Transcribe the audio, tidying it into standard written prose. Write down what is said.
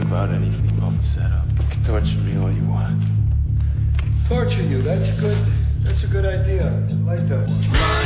about anything but the setup. You can torture me all you want. Torture you, that's a good idea. I like that one.